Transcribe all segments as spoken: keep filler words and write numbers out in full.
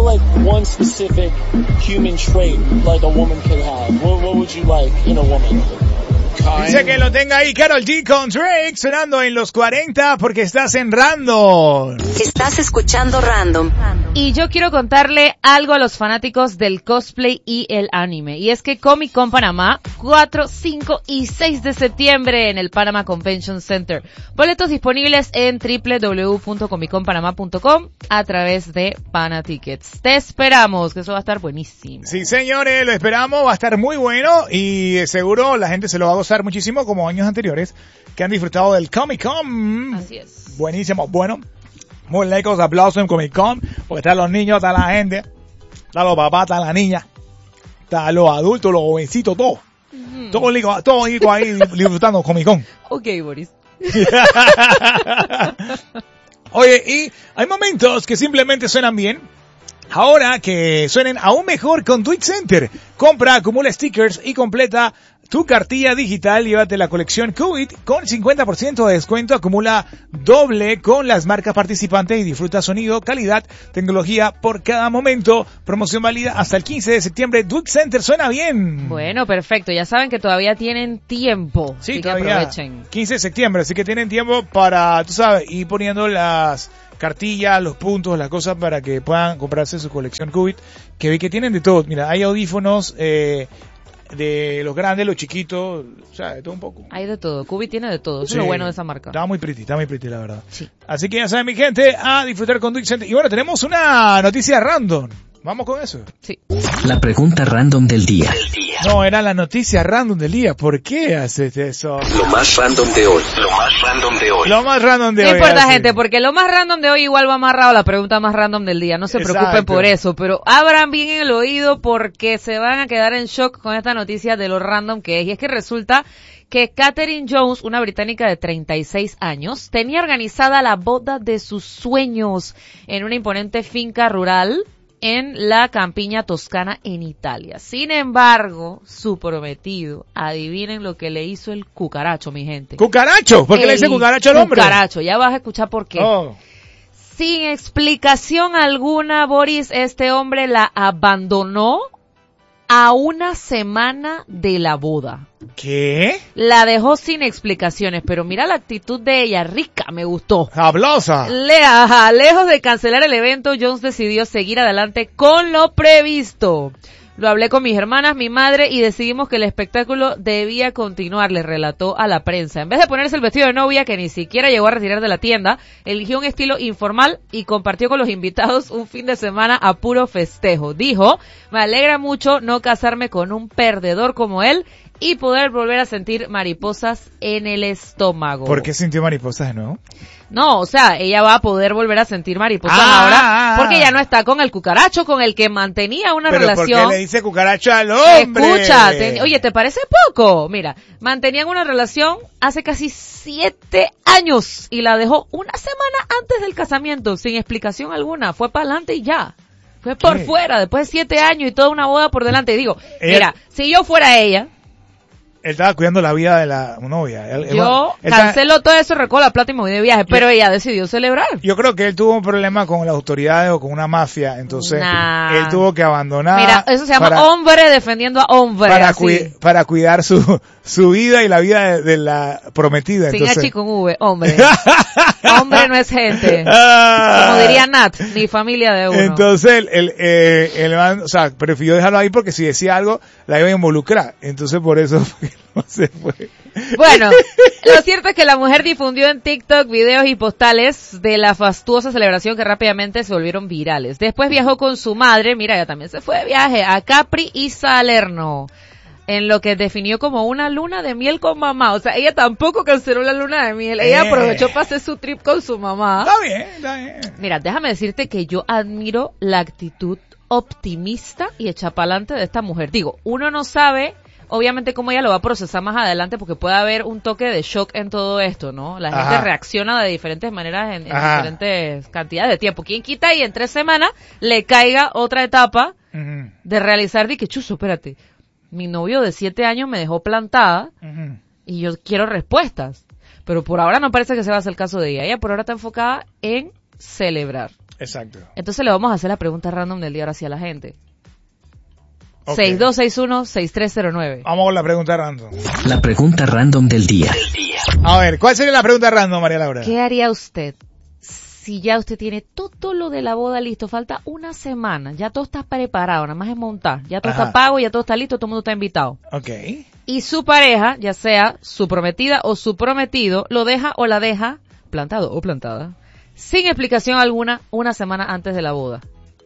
like one specific human trait like a woman could have? What, what would you like in a woman? Dice que lo tenga ahí Karol G con Drake sonando en los cuarenta porque estás en Random. Estás escuchando Random. Y yo quiero contarle algo a los fanáticos del cosplay y el anime. Y es que Comic Con Panamá, cuatro, cinco y seis de septiembre en el Panama Convention Center. Boletos disponibles en doble u doble u doble u punto comic con panamá punto com a través de Pana Tickets. Te esperamos, que eso va a estar buenísimo. Sí, señores, lo esperamos, va a estar muy bueno y seguro la gente se lo va a gozar muchísimo como años anteriores que han disfrutado del Comic Con. Así es. Buenísimo. Bueno, muy lejos, aplausos en Comic Con, porque están los niños, está la gente, están los papás, está la niña, están los adultos, los jovencitos, todos. Mm. Todos todo, todo ahí disfrutando Comic Con. Ok, Boris. Oye, y hay momentos que simplemente suenan bien. Ahora que suenen aún mejor con Tweet Center. Compra, acumula stickers y completa tu cartilla digital. Llévate la colección COVID con cincuenta por ciento de descuento. Acumula doble con las marcas participantes y disfruta sonido, calidad, tecnología por cada momento. Promoción válida hasta el quince de septiembre. Tweet Center suena bien. Bueno, perfecto. Ya saben que todavía tienen tiempo. Sí, así todavía. Que aprovechen. quince de septiembre, así que tienen tiempo para, tú sabes, ir poniendo las cartillas, los puntos, las cosas para que puedan comprarse su colección COVID, que vi que tienen de todo. Mira, hay audífonos eh, de los grandes, los chiquitos, o sea, de todo un poco. Hay de todo, Cubi tiene de todo, eso Sí. es lo bueno de esa marca. Está muy pretty, está muy pretty, la verdad. Sí. Así que ya saben, mi gente, a disfrutar con Twitch Center. Y bueno, tenemos una noticia random. Vamos con eso. Sí. La pregunta random del día. No, era la noticia random del día. ¿Por qué haces eso? Lo más random de hoy. Lo más random de hoy. Lo más random de No hoy. importa, así. gente, porque lo más random de hoy igual va amarrado a la pregunta más random del día. No se Exacto. preocupen por eso, pero abran bien el oído porque se van a quedar en shock con esta noticia de lo random que es. Y es que resulta que Catherine Jones, una británica de treinta y seis años, tenía organizada la boda de sus sueños en una imponente finca rural en la campiña toscana en Italia. Sin embargo, su prometido, adivinen lo que le hizo el cucaracho, mi gente. ¿Cucaracho? ¿Por qué le dice cucaracho al hombre? Cucaracho, ya vas a escuchar por qué. Oh. Sin explicación alguna, Boris, este hombre la abandonó a una semana de la boda. ¿Qué? La dejó sin explicaciones, pero mira la actitud de ella, rica, me gustó. Hablosa. Le, ajá, lejos de cancelar el evento, Jones decidió seguir adelante con lo previsto. Lo hablé con mis hermanas, mi madre, y decidimos que el espectáculo debía continuar, le relató a la prensa. En vez de ponerse el vestido de novia, que ni siquiera llegó a retirar de la tienda, eligió un estilo informal y compartió con los invitados un fin de semana a puro festejo. Dijo, me alegra mucho no casarme con un perdedor como él y poder volver a sentir mariposas en el estómago. ¿Por qué sintió mariposas de nuevo? No, o sea, ella va a poder volver a sentir mariposas Ah, ahora ah, porque ya no está con el cucaracho con el que mantenía una ¿Pero relación. por qué le dice cucaracho al hombre? Escucha, te- oye, ¿te parece poco? Mira, mantenían una relación hace casi siete años y la dejó una semana antes del casamiento, sin explicación alguna. Fue para adelante y ya. Fue por ¿Qué? fuera, después de siete años y toda una boda por delante. Y digo, Ella- mira, si yo fuera ella, Él estaba cuidando la vida de la novia. Él- él- yo él estaba- cancelo todo eso, recojo la plata y me voy de viaje, pero ella decidió celebrar. Yo creo que él tuvo un problema con las autoridades o con una mafia, entonces Nah. él tuvo que abandonar. Mira, eso se llama para- hombre defendiendo a hombre. para, así. cui- para cuidar su su vida y la vida de, de la prometida. Sin entonces... H con V, hombre. Hombre no es gente. Ah. Como diría Nat, ni familia de uno. Entonces, el, el, eh, el man, o sea, prefirió dejarlo ahí porque si decía algo, la iba a involucrar. Entonces, por eso no se fue. Bueno, lo cierto es que la mujer difundió en TikTok videos y postales de la fastuosa celebración que rápidamente se volvieron virales. Después viajó con su madre, mira, ella también se fue de viaje a Capri y Salerno, en lo que definió como una luna de miel con mamá. O sea, ella tampoco canceló la luna de miel, ella Eh. aprovechó para hacer su trip con su mamá. Está bien, está bien. Mira, déjame decirte que yo admiro la actitud optimista y echapalante de esta mujer. Digo, uno no sabe, obviamente, cómo ella lo va a procesar más adelante, porque puede haber un toque de shock en todo esto, ¿no? La gente Ajá. reacciona de diferentes maneras en, en Ajá. diferentes cantidades de tiempo. ¿Quién quita y en tres semanas le caiga otra etapa Ujú, de realizar de que, chuzo, espérate, mi novio de siete años me dejó plantada ujú. y yo quiero respuestas? Pero por ahora no parece que se va a hacer el caso de ella. Ella por ahora está enfocada en celebrar. Exacto. Entonces le vamos a hacer la pregunta random del día ahora hacia la gente. Okay. seis dos seis uno, seis tres cero nueve. Vamos con la pregunta random. La pregunta random del día. A ver, ¿cuál sería la pregunta random, María Laura? ¿Qué haría usted si ya usted tiene todo lo de la boda listo? Falta una semana, ya todo está preparado, nada más es montar, ya todo Ajá. está pago, ya todo está listo, todo el mundo está invitado. Ok. Y su pareja, ya sea su prometida o su prometido, lo deja o la deja, plantado o plantada, sin explicación alguna, una semana antes de la boda.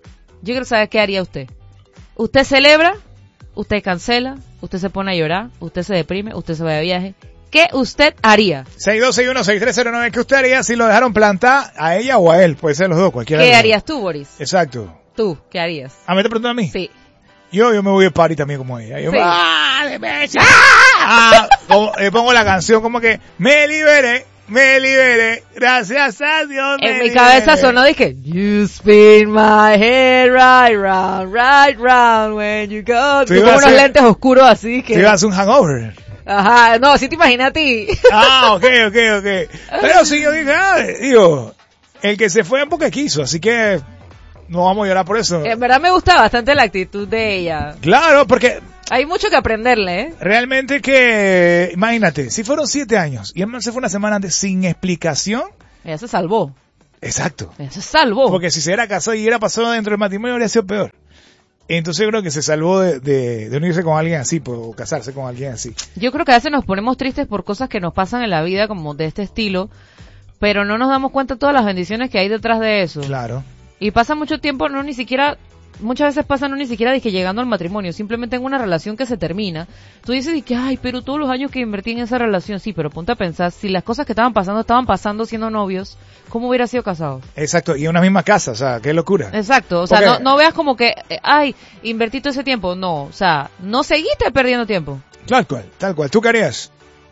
Yo quiero saber qué haría usted. ¿Usted celebra? ¿Usted cancela? ¿Usted se pone a llorar? ¿Usted se deprime? ¿Usted se va de viaje? ¿Qué usted haría? seis dos seis uno, seis tres cero nueve. ¿Qué usted haría si lo dejaron plantar a ella o a él? Puede ser los dos, cualquiera. ¿Qué de los harías dos. tú, Boris? Exacto. ¿Tú? ¿Qué harías? ¿A mí te preguntan a mí? Sí. Yo, yo me voy de party también como ella. Yo Sí. me, ¡ah, de beso! ¡Ah! Como, eh, pongo la canción como que me liberé, me liberé, gracias a Dios. me En mi liberé. cabeza sonó, dije, you spin my head right round, right round when you go. Tú Tú ibas con a unos hacer- lentes oscuros así que... Te ibas a hacer un hangover. Ajá, no, así te imaginas a ti. Ah, ok, ok, ok. Pero sí, yo dije, ah, digo, el que se fue es porque quiso, así que no vamos a llorar por eso. En verdad me gusta bastante la actitud de ella. Claro, porque Hay mucho que aprenderle, ¿eh? realmente que, imagínate, si fueron siete años y el man se fue una semana antes sin explicación, Ella se salvó. exacto. Ella se salvó. Porque si se era casado y hubiera pasado dentro del matrimonio, habría sido peor. Entonces yo creo que se salvó de, de, de unirse con alguien así, pues, o casarse con alguien así. Yo creo que a veces nos ponemos tristes por cosas que nos pasan en la vida como de este estilo, pero no nos damos cuenta de todas las bendiciones que hay detrás de eso. Claro. Y pasa mucho tiempo, no ni siquiera, muchas veces pasa no ni siquiera de que llegando al matrimonio, simplemente en una relación que se termina. Tú dices de que, ay, pero todos los años que invertí en esa relación, sí, pero ponte a pensar, si las cosas que estaban pasando estaban pasando siendo novios, ¿cómo hubiera sido casados? Exacto, y en una misma casa, o sea, qué locura. Exacto, o sea, Porque- no, no veas como que, eh, ay, invertí todo ese tiempo, no, o sea, no seguiste perdiendo tiempo. Tal cual, tal cual. ¿Tú qué harías?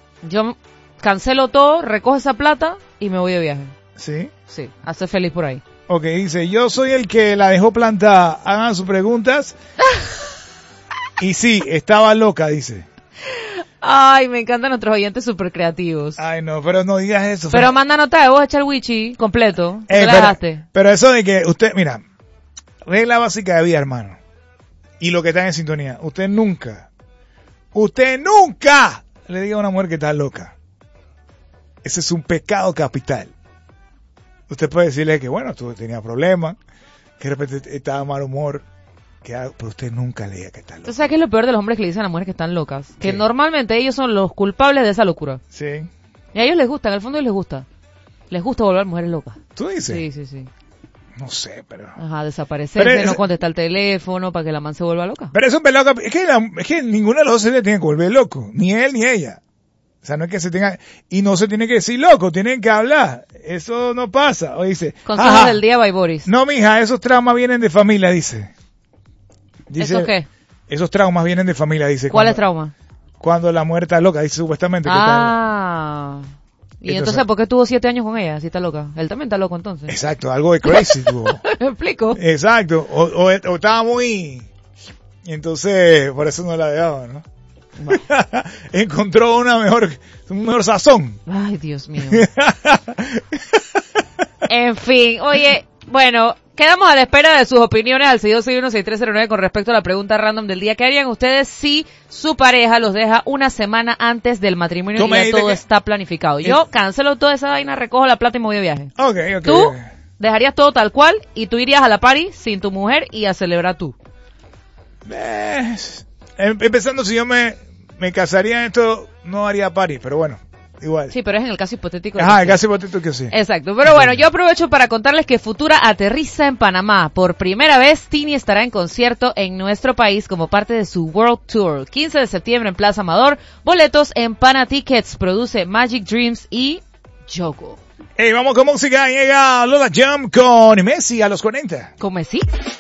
Yo cancelo todo, recojo esa plata y me voy de viaje. Sí. Sí, a ser feliz por ahí. Ok, dice, yo soy el que la dejó plantada. Hagan sus preguntas. Y sí, estaba loca, dice. Ay, me encantan nuestros oyentes súper creativos. Ay, no, pero no digas eso. Pero Fran. manda nota de voz, echa el wichi completo. ¿Qué Eh, la pero, dejaste? pero eso de que usted, mira, regla básica de vida, hermano. Y lo que está en sintonía. Usted nunca, usted nunca le diga a una mujer que está loca. Ese es un pecado capital. Usted puede decirle que, bueno, tú tenías problemas, que de repente estaba de mal humor, que, ah, pero usted nunca le diga que está loca. ¿Tú sabes qué es lo peor de los hombres que le dicen a las mujeres que están locas? Que ¿Qué? normalmente ellos son los culpables de esa locura. Sí. Y a ellos les gusta, en el fondo a ellos les gusta. Les gusta volver mujeres locas. ¿Tú dices? Sí, sí, sí. No sé, pero... Ajá, desaparecerse, Pero es- no contestar el teléfono para que la man se vuelva loca. Pero es un pelado cap- es que, la- es que ninguno de los dos se le tiene que volver loco, ni él ni ella. O sea, no es que se tenga, y no se tiene que decir loco, tienen que hablar. Eso no pasa. O dice, Consejos ajá, del día by Boris. no mija, esos traumas vienen de familia, dice. Dice, ¿Eso qué? Esos traumas vienen de familia, dice. ¿Cuál es cuando- trauma? Cuando la mujer está loca, dice supuestamente que Ah. Y Entonces- entonces, ¿por qué tuvo siete años con ella si está loca? Él también está loco entonces. está... Exacto, algo de crazy tuvo. ¿Me explico? Exacto, o, o, o estaba muy... y entonces, por eso no la dejaba, ¿no? Encontró una mejor, un mejor sazón. Ay, Dios mío. En fin, oye, bueno, quedamos a la espera de sus opiniones al seis dos seis uno, seis tres cero nueve con respecto a la pregunta random del día. ¿Qué harían ustedes si su pareja los deja una semana antes del matrimonio Tú y me ya dices todo que- está planificado? Yo cancelo toda esa vaina, recojo la plata y me voy de viaje. Ok, ok. Tú dejarías todo tal cual y tú irías a la party sin tu mujer y a celebrar tú. Eh, em- empezando, si yo me, me casaría en esto, no haría party, pero bueno, igual. Sí, pero es en el caso hipotético. de Ajá, que- casi hipotético que sí. Exacto, pero bueno, yo aprovecho para contarles que Futura aterriza en Panamá. Por primera vez, Tini estará en concierto en nuestro país como parte de su World Tour. quince de septiembre en Plaza Amador, boletos en Pana Tickets, produce Magic Dreams y Yogo. Hey, vamos con música, llega Lola Jump con Messi a los cuarenta. ¿Cómo es? Sí?